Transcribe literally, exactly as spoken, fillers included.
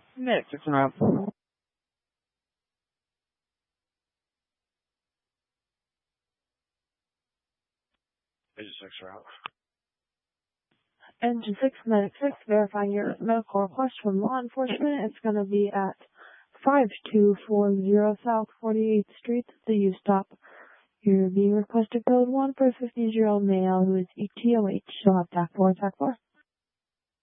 Medic six and out. Engine six route. Engine six, Medic six, verifying your medical request from law enforcement. It's going to be at five two four zero South forty-eighth Street, the U stop. You're being requested code one for a fifteen-year-old male who is E T O H. She'll have T A C four, T A C four.